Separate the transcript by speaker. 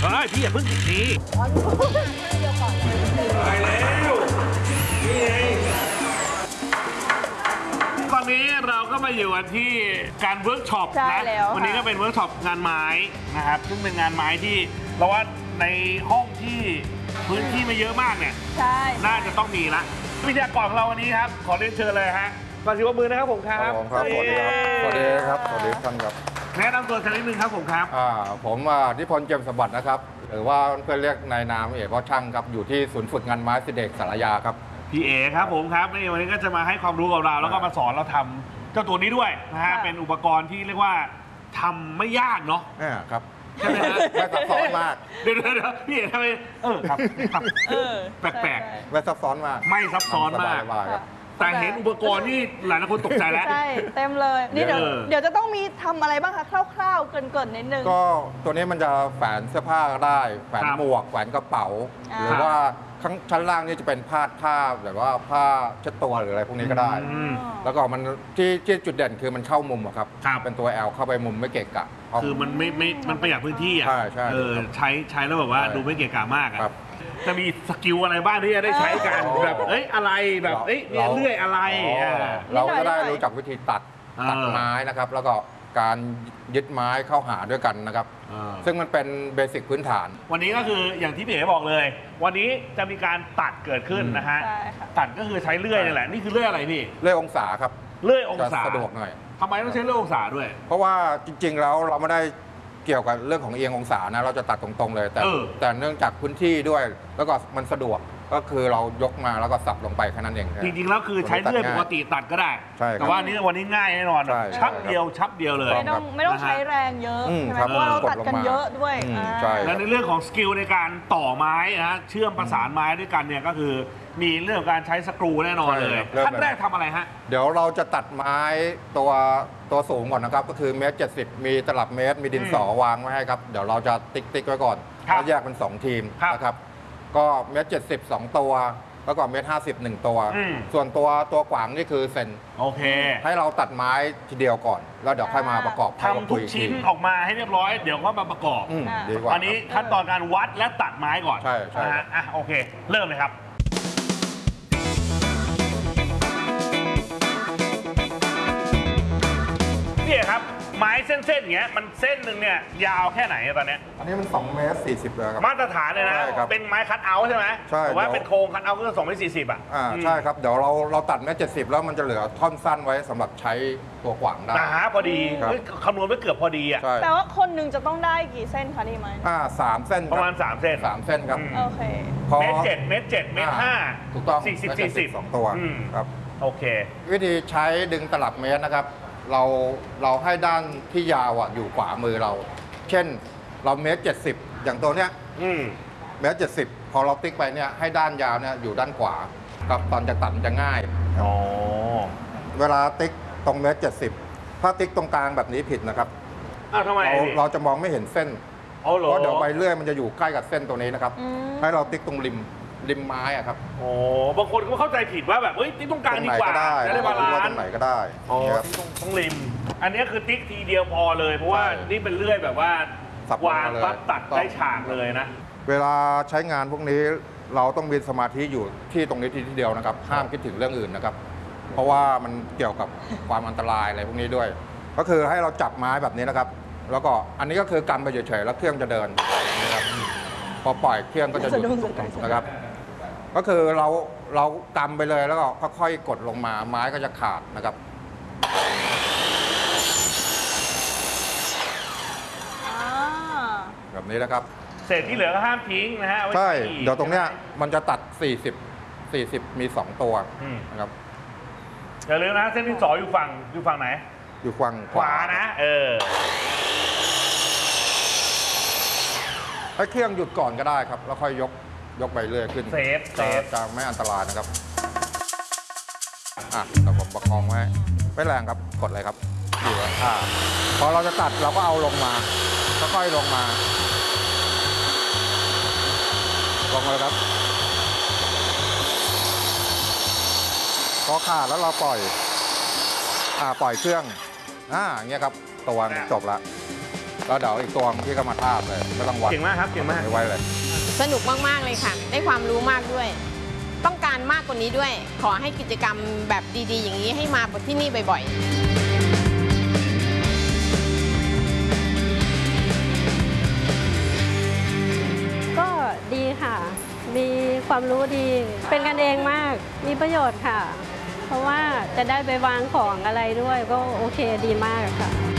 Speaker 1: เฮ้ยพี่อย่าเพิ่งติดนี้ตายแล้วนี่ไงตอนนี้เราก็มาอยู่กันที่การเวิร์กช็อปนะวันนี้ก็เป็นเวิร์กช็อปงานไม้นะครับซึ่งเป็นงานไม้ที่เราว่าในห้องที่พื้นที่ไม่เยอะมากเนี่ยน่าจะต้องมีละวิทยากรของเราวันนี้ครับขอเรียนเชิญเลยฮะก่อนที่ว่ามือนะครับผมครับ
Speaker 2: สวัสดีครับสวัสดีครับสวัสดีท่านครับ
Speaker 1: แนะนำตัวสักนิดนึงครับผมครับ
Speaker 2: ผมนิพนธ์เจียมสมบัตินะครับหรือว่าเพื่อนเรียกในนามเอกว่าช่างครับอยู่ที่ศูนย์ฝึกงานไม้สิเด็กสารยาครับ
Speaker 1: พี่เอครับผมครับในวันนี้ก็จะมาให้ความรู้กับเราแล้วก็มาสอนเราทำเจ้าตัวนี้ด้วยนะฮะเป็นอุปกรณ์ที่เรียกว่าทำไม่ยากเนาะ
Speaker 2: ครับ
Speaker 1: ใช่ไหมฮะ
Speaker 2: ไม่ซับซ้อนมาก
Speaker 1: เดี๋ยวพี่เอทำไมครับแปลก
Speaker 2: ๆไม่ซับซ้อนมาก
Speaker 1: ไม่ซับซ้อนมากแต่เห็นอุปกรณ์นี่หลายคนตกใจแล้ว
Speaker 3: ใช่เต็มเลยนี่เดี๋ยวจะต้องมีทำอะไรบ้างคะคร่าวๆเกินนิดนึง
Speaker 2: ก็ตัวนี้มันจะแฝนเสื้อผ้าก็ได้แฝนหมวกแฝนกระเป๋าหรือว่าชั้นล่างนี่จะเป็นผ้าแบบว่าผ้าเช็ดตัวหรืออะไรพวกนี้ก็ได้แล้วก็มันที่จุดเด่นคือมันเข้ามุมอะครับเป็นตัว L เข้าไปมุมไม่เกะกะ
Speaker 1: คือมันไม่มันประหยัดพื้นที่อ่ะ
Speaker 2: ใช่
Speaker 1: ใช้แล้วแบบว่าดูไม่เกะกะมากอ่ะจะมีสกิลอะไรบ้างที่จะได้ใช้กันแบบอะไรแบบเนี่ยเลื่อยอะไร
Speaker 2: เราก็ได้รู้จักวิธีตัดไม้นะครับแล้วก็การยึดไม้เข้าหาด้วยกันนะครับซึ่งมันเป็นเบสิกพื้นฐาน
Speaker 1: วันนี้ก็คืออย่างที่พี่เอ๋บอกเลย วันนี้จะมีการตัดเกิดขึ้นนะฮะตัดก็คือใช้เลื่อยนี่แหละนี่คือเลื่อยอะไรพี่
Speaker 2: เลื่อยองศาครับ
Speaker 1: เลื่อยองศา
Speaker 2: สะดวกหน่อย
Speaker 1: ทำไมต้องใช้เลื่อยองศาด้วย
Speaker 2: เพราะว่าจริงๆแล้วเราไม่ได้เกี่ยวกับเรื่องของเอียงองศานะเราจะตัดตรงๆเลยแต่เนื่องจากพื้นที่ด้วยแล้วก็มันสะดวกก็คือเรายกมาแล้วก็สับลงไปแค่นั้นเอง
Speaker 1: จริงๆแล้วคือใช้เลื่อยปกติตัดก็ได้แต่ว่าวันนี้ง่ายแน่นอนชับเดียวเลย
Speaker 3: ไม่ต้องใช้แรงเยอะใช่ไหมเพราะว่าเราตัดกันเยอะด้วย
Speaker 1: และในเรื่องของสกิลในการต่อไม้นะเชื่อมประสานไม้ด้วยกันเนี่ยก็คือมีเรื่องการใช้สกรูแน่นอนเลยขั้นแรกทำอะไรฮะ
Speaker 2: เดี๋ยวเราจะตัดไม้ตัวสูงก่อนนะครับก็คือ1.70 มีตลับเมตรมีดินสอวางไว้ให้ครับเดี๋ยวเราจะติ๊กไว้ก่อนแล้วแยกเป็น2ทีมนะครับก็1.70 2 ตัวแล้วก็1.50 1 ตัวส่วนตัวขวางนี่คือเซน
Speaker 1: โอเค
Speaker 2: ให้เราตัดไม้ทีเดียวก่อนแล้วเดี๋ยวค่อยมาประกอบ
Speaker 1: ทำทุกชิ้นออกมาให้เรียบร้อยเดี๋ยวก็มาประกอบ
Speaker 2: ดีกว่า
Speaker 1: อันนี้ขั้นตอนการวัดและตัดไม้ก่อน
Speaker 2: ใช่
Speaker 1: โอเคเริ่มเลยครับพี่ครับไม้เส้นอย่างเงี้ยมันเส้นหนึ่งเนี่ยยาวแค่ไหนตอนนี้
Speaker 2: อันนี้มัน2.40 เมตรเลยครับ
Speaker 1: มาตรฐานเลยนะเป็นไม้คัทเอาท์ใช่ไหม
Speaker 2: ใช่
Speaker 1: แต่ว่าเป็นโครงคัทเอาท์ก็2.40 เมตร
Speaker 2: ใช่ครับเดี๋ยวเราตัด1.70 แล้วมันจะเหลือท่อนสั้นไว้สำหรับใช้ตัวขวางได้
Speaker 1: พอดีคำนวณไปเกือบพอดีอ่ะ
Speaker 3: แต่ว่าคนหนึ่งจะต้องได้กี่เส้นคะนี่ไหม
Speaker 2: 3 เส้น
Speaker 1: ประมาณ3 เส้น
Speaker 2: 3 เส้นครับ
Speaker 3: โอเค
Speaker 1: 1.7 เมตร 1.5 เมตร
Speaker 2: ถูกต้อง
Speaker 1: 40
Speaker 2: 2 ตัวครับ
Speaker 1: โอเค
Speaker 2: วิธีใช้ดึงตลับเมตรนะครับเราให้ด้านที่ยาวอยู่ขวามือเราเช่นเรา1.70 อย่างตัวเนี้ย1.70 พอเราติ๊กไปเนี่ยให้ด้านยาวเนี่ยอยู่ด้านขวากับตอนจะตัดจะง่ายเวลาติ๊กตรง1.70 ถ้าติ๊กตรงกลางแบบนี้ผิดนะครับ
Speaker 1: ทำไม
Speaker 2: เราจะมองไม่เห็นเส้นเพราะเดี๋ยวใบเลื่อยมันจะอยู่ใกล้กับเส้นตัวนี้นะครับให้เราติ๊กตรงริมไม้อะครับ
Speaker 1: บางคนก็เข้าใจผิดว่าแบบติ๊กตรงกลางดีกว่า
Speaker 2: จะได้บาลานซ์ตรงไหนก็ได้
Speaker 1: ตรงริมอันนี้คือติ๊กทีเดียวพอเลยเพราะว่านี่เป็นเลื่อยแบบว่าวางปั๊บตัดได้ฉากเลยนะ
Speaker 2: เวลาใช้งานพวกนี้เราต้องมีสมาธิอยู่ที่ตรงนี้ทีเดียวนะครับห้ามคิดถึงเรื่องอื่นนะครับเพราะว่ามันเกี่ยวกับความอันตรายอะไรพวกนี้ด้วยก็คือให้เราจับไม้แบบนี้นะครับแล้วก็อันนี้ก็คือกำไปเฉยๆแล้วเครื่องจะเดินนะครับพอปล่อยเครื่องก็จะหยุดนะครับก็คือเรากำไปเลยแล้วก็ค่อยๆกดลงมาไม้ก็จะขาดนะครับแบบนี้นะครับ
Speaker 1: เศษที่เหลือก็ห้ามทิ้งนะฮะ
Speaker 2: ใช่เดี๋ยวตรงเนี้ยมันจะตัด40มี2 ตัวนะครับ
Speaker 1: อย่าลืมนะเส้นที่2อยู่ฝั่งไหน
Speaker 2: อยู่ฝั่ง
Speaker 1: ขวานะ
Speaker 2: ให้เครื่องหยุดก่อนก็ได้ครับแล้วค่อยยกไปเรื่อยขึ้น
Speaker 1: เซฟ
Speaker 2: จะไม่อันตรายนะครับแต่ผมประคองไว้ไม่แรงครับกดเลยครับอยู่พอเราจะตัดเราก็เอาลงมาค่อยๆลงมาเลยครับพอขาดแล้วเราปล่อยเครื่องอย่างเงี้ยครับตัวจบละแล้วเดี๋ยวอีกตัวที่ก็มาทาบเลยไม่ต้องวัด
Speaker 1: เก่งมากครับเก่งมาก
Speaker 2: ไว้เลย
Speaker 4: สนุกมาก ๆ เลยค่ะ ได้ความรู้มากด้วย ต้องการมากกว่านี้ด้วย ขอให้กิจกรรมแบบดี ๆ อย่างนี้ให้มาที่นี่บ่อย ๆ
Speaker 5: ก็ดีค่ะ มีความรู้ดี เป็นกันเองมาก มีประโยชน์ค่ะ เพราะว่าจะได้ไปวางของอะไรด้วยก็โอเคดีมากค่ะ